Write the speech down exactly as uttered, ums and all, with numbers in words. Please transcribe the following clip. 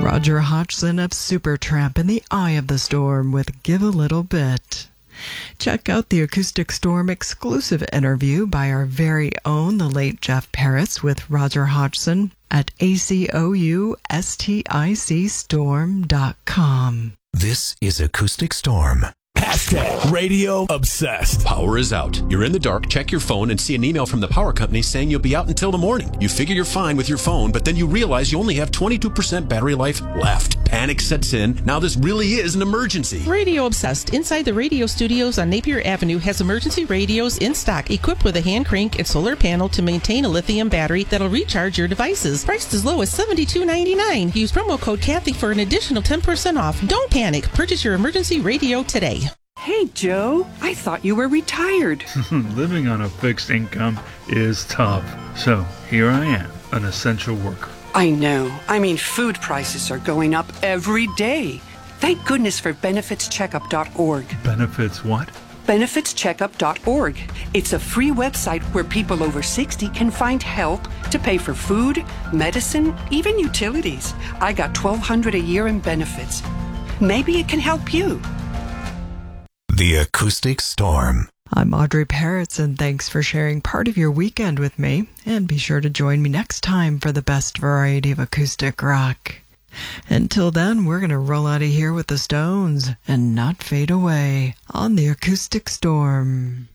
Roger Hodgson of Supertramp in the eye of the storm with Give a Little Bit. Check out the Acoustic Storm exclusive interview by our very own, the late Jeff Parrots, with Roger Hodgson at A C O U S T I C storm dot com. This is Acoustic Storm. Hashtag Radio Obsessed. Power is out. You're in the dark, check your phone, and see an email from the power company saying you'll be out until the morning. You figure you're fine with your phone, but then you realize you only have twenty-two percent battery life left. Panic sets in. Now this really is an emergency. Radio Obsessed, inside the radio studios on Napier Avenue, has emergency radios in stock, equipped with a hand crank and solar panel to maintain a lithium battery that'll recharge your devices. Priced as low as seventy-two ninety-nine. Use promo code Kathy for an additional ten percent off. Don't panic. Purchase your emergency radio today. Hey, Joe, I thought you were retired. Living on a fixed income is tough. So here I am, an essential worker. I know. I mean, food prices are going up every day. Thank goodness for benefits checkup dot org. Benefits what? benefits checkup dot org. It's a free website where people over sixty can find help to pay for food, medicine, even utilities. I got twelve hundred dollars a year in benefits. Maybe it can help you. The Acoustic Storm. I'm Audrey Parrots, and thanks for sharing part of your weekend with me. And be sure to join me next time for the best variety of acoustic rock. Until then, we're going to roll out of here with the Stones and not fade away on the Acoustic Storm.